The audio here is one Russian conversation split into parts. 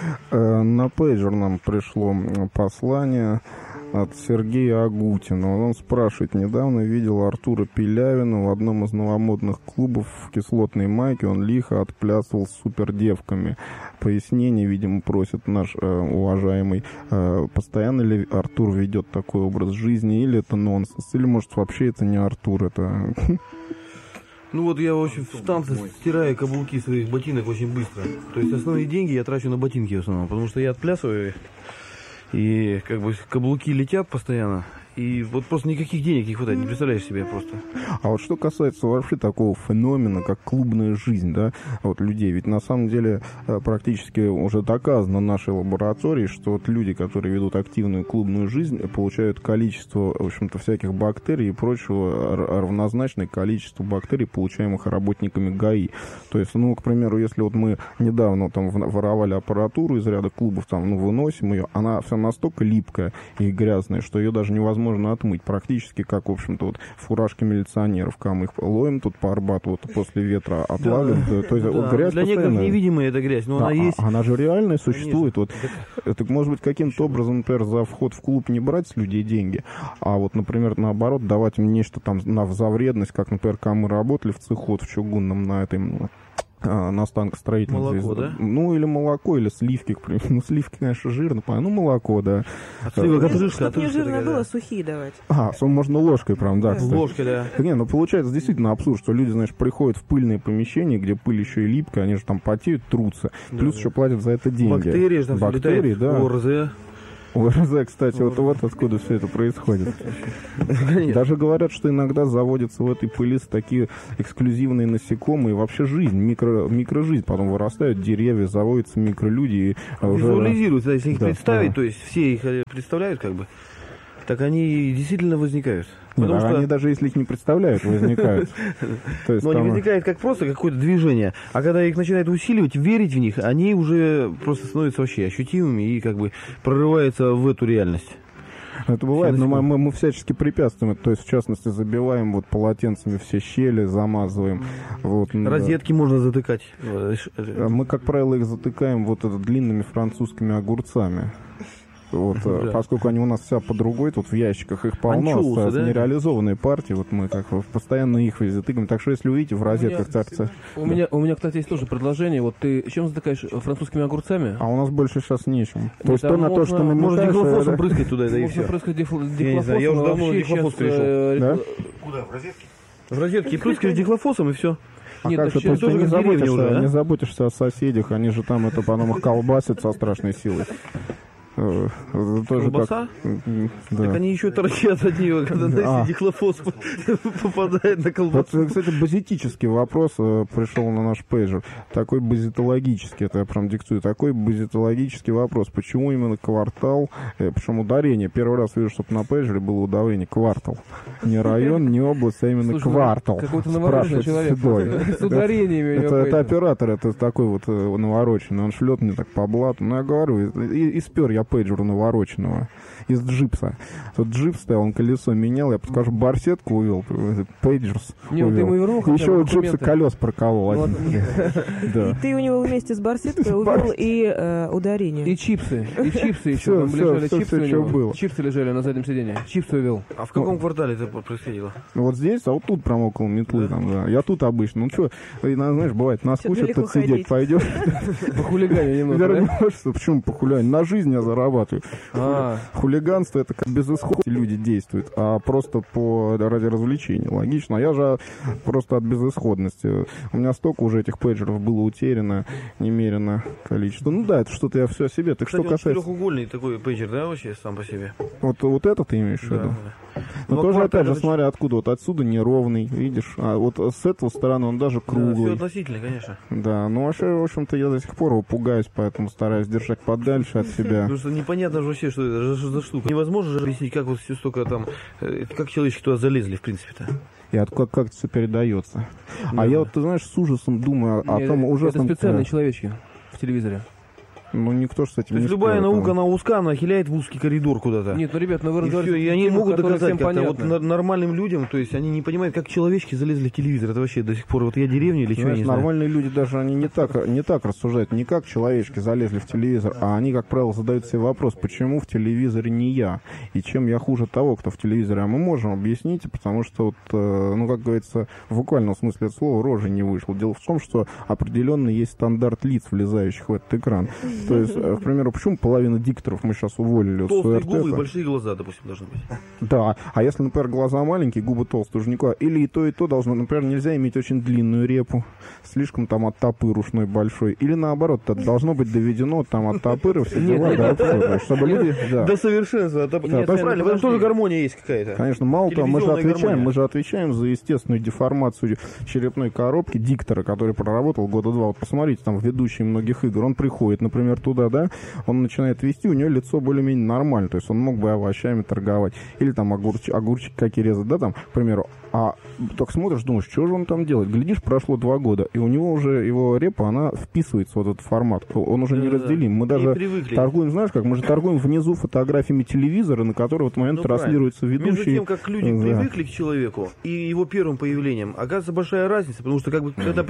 На пейджер нам пришло послание от Сергея Агутина. Он спрашивает: недавно видел Артура Пилявина в одном из новомодных клубов в кислотной майке. Он лихо отплясывал с супердевками. Пояснение, видимо, просит наш уважаемый. Постоянно ли Артур ведет такой образ жизни, или это нонсенс? Или, может, вообще это не Артур, это... Ну вот я, в общем, в танце стираю каблуки своих ботинок очень быстро. То есть основные деньги я трачу на ботинки в основном, потому что я отплясываю, и как бы каблуки летят постоянно. И вот просто никаких денег не хватает, не представляешь себе просто. А вот что касается вообще такого феномена, как клубная жизнь, да, вот людей, ведь на самом деле практически уже доказано нашей лабораторией, что вот люди, которые ведут активную клубную жизнь, получают количество, в общем-то, всяких бактерий и прочего равнозначное количеству бактерий, получаемых работниками ГАИ. То есть, ну, к примеру, если вот мы недавно там воровали аппаратуру из ряда клубов, там, ну, выносим ее, она вся настолько липкая и грязная, что ее даже невозможно отмыть, практически как, в общем-то, вот фуражки милиционеров, когда мы их ловим тут по Арбату вот, после ветра, отлавим, да, то есть да. Вот грязь для некоторых невидимая эта грязь, но да, она есть. Она же реальная существует. Вот, это может быть каким-то образом, например, за вход в клуб не брать с людей деньги, а вот, например, наоборот, давать им нечто там за вредность, как, например, когда мы работали в цеху вот, в чугунном на этой... на станкостроительном. Молоко, да? Ну, или молоко, или сливки, к примеру. Ну, сливки, конечно, жирно, ну, молоко, да. Чтобы не жирно было, сухие давать. Можно ложкой, прям, да. Ложкой, да. Не, ну, получается действительно абсурд, что люди, знаешь, приходят в пыльные помещения, где пыль еще и липкая, они же там потеют, трутся, плюс еще платят за это деньги. Бактерии, да. ОРЗ. ОРЗ, кстати, вот откуда все это происходит. Даже говорят, что иногда заводятся в этой пыли такие эксклюзивные насекомые, вообще жизнь, микрожизнь, потом вырастают деревья, заводятся микролюди. Визуализируются, если их представить, то есть все их представляют как бы, так они действительно возникают. Нет, они даже если их не представляют, возникают. Но они возникают как просто какое-то движение. А когда их начинают усиливать, верить в них, они уже просто становятся вообще ощутимыми и как бы прорываются в эту реальность. Это бывает, но мы всячески препятствуем. То есть, в частности, забиваем вот полотенцами все щели, замазываем. Вот, розетки можно затыкать. Мы, как правило, их затыкаем вот длинными французскими огурцами. Вот, да. Поскольку они у нас вся под другой, тут в ящиках их полно, остаются нереализованные партии, вот мы как постоянно их везде тыкаем. Так что, если увидите, в розетках торца. У меня, кстати, есть тоже предложение. Вот ты чем затыкаешь, французскими огурцами? А у нас больше сейчас нечем. То есть, на то, что можно дихлофосом прыскать туда, да и все. Можно прыскать дихлофосом. Я уже давно дихлофос перешел. Да? Куда, в розетке? В розетке прыскаешь дихлофосом и все. Нет, как же, ты не заботишься о соседях, они же там это потом их колбасят со страшной силой. Колбаса? Да. Так они еще торчат от нее, когда дихлофос попадает на колбасу. Вот, кстати, базитический вопрос пришел на наш пейджер. Такой базитологический, это я прям диктую, такой базитологический вопрос. Почему именно квартал, причем ударение, первый раз вижу, чтобы на пейджере было ударение квартал. Не район, не область, а именно квартал. Какой-то навороченный человек. С ударениями. Это оператор, это такой вот навороченный. Он шлет мне так по блату. Ну, я говорю, и спер я пейджеру навороченного из джипса. Тут джип стоял, он колесо менял, я подскажу, барсетку увел, пейджерс увел. Еще у джипса колес проколол. И ты у него вместе с барсеткой увел и ударение. И чипсы еще там лежали, чипсы лежали на заднем сиденье. Чипсы увел. А в каком квартале это происходило? Вот здесь, а вот тут прям около метлы. Я тут обычно. Ну что, знаешь, бывает, наскучит тут сидеть, пойдешь. Похулиганить немного, да? Почему похулиганить? На жизнь я зарабатываю. Хулиганство — это как безысходности люди действуют, а просто ради развлечения. Логично. А я же просто от безысходности. У меня столько уже этих пейджеров было утеряно, немерено количество. Ну да, это что-то я все о себе. Так кстати, что касается... четырехугольный такой пейджер, да, вообще сам по себе? Вот это ты имеешь в виду? Но тоже, опять же, смотря откуда. Вот отсюда неровный, видишь. А вот с этого стороны он даже круглый. Да, все относительно, конечно. Да, ну вообще, в общем-то, я до сих пор его пугаюсь, поэтому стараюсь держать подальше от себя. Потому что непонятно же вообще, что это за штука. Невозможно же объяснить, как вот все столько там, как человечки туда залезли, в принципе-то. И как это все передается. А я вот, ты знаешь, с ужасом думаю о том ужасном... Это специальные человечки в телевизоре. Ну, никто же с этим то не есть любая спорит, наука, она узка, она хиляет в узкий коридор куда-то. Нет, ну, ребят, ну вы разговариваете... И они могут доказать как-то вот нормальным людям, то есть они не понимают, как человечки залезли в телевизор. Это вообще до сих пор, вот я деревня или что, я не знаю. Нормальные люди даже, они не так рассуждают, не как человечки залезли в телевизор, а они, как правило, задают себе вопрос, почему в телевизоре не я, и чем я хуже того, кто в телевизоре. А мы можем объяснить, потому что, вот, ну, как говорится, в буквальном смысле этого слова, рожи не вышло. Дело в том, что определенно есть стандарт лиц, влезающих в этот экран. То есть, к примеру, почему половина дикторов мы сейчас уволили? Толстые губы и большие глаза, допустим, должны быть. Да, а если, например, глаза маленькие, губы толстые, уже никуда. Или и то должно. Например, нельзя иметь очень длинную репу, слишком там оттопыр ушной большой. Или наоборот, должно быть доведено там оттопыры, все дела, да, чтобы люди... До совершенства. Нет, правильно, в этом тоже гармония есть какая-то. Конечно, мало того, мы же отвечаем за естественную деформацию черепной коробки диктора, который проработал года 2. Вот посмотрите, там ведущий многих игр, он приходит, например, туда, да, он начинает вести, у него лицо более-менее нормально, то есть он мог бы овощами торговать, или там огурчики какие резать, да, там, к примеру, а только смотришь, думаешь, что же он там делает, глядишь, прошло 2 года, и у него уже, его репа, она вписывается в вот этот формат, он уже неразделим, мы даже торгуем, знаешь как, мы же торгуем внизу фотографиями телевизора, на который в этот момент транслируется ведущий. Между тем, как люди привыкли к человеку и его первым появлением, оказывается большая разница, потому что как бы, когда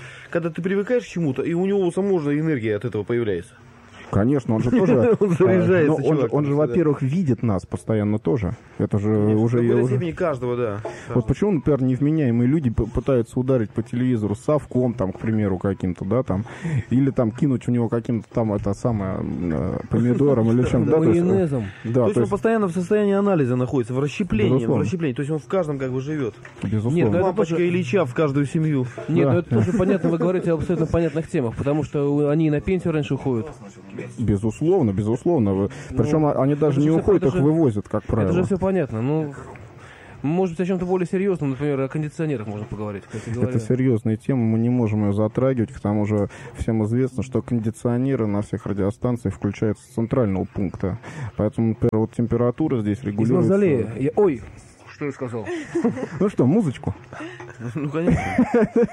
ты привыкаешь к чему-то, и у него самого же энергия от этого появляется. Конечно, он же тоже... Он заряжается, он же, во-первых, видит нас постоянно тоже. Это же уже... В какой-то степени каждого, да. Вот почему, например, невменяемые люди пытаются ударить по телевизору совком, там, к примеру, каким-то, да, там, или там кинуть в него каким-то там, это самое, помидором или чем-то. Майонезом. То есть он постоянно в состоянии анализа находится, в расщеплении. То есть он в каждом как бы живет. Безусловно. Лампочка Ильича в каждую семью. Нет, ну это тоже понятно, вы говорите об абсолютно понятных темах, потому что они на пенсию раньше уходят. Безусловно. Причем они даже не уходят, их вывозят, как правило. Это же все понятно. Ну, может быть, о чем-то более серьезном, например, о кондиционерах можно поговорить. Это серьезная тема, мы не можем ее затрагивать, к тому же всем известно, что кондиционеры на всех радиостанциях включаются с центрального пункта. Поэтому, например, вот температура здесь регулируется... Из мавзолея. Ой, что я сказал? Ну что, музычку? Ну, конечно.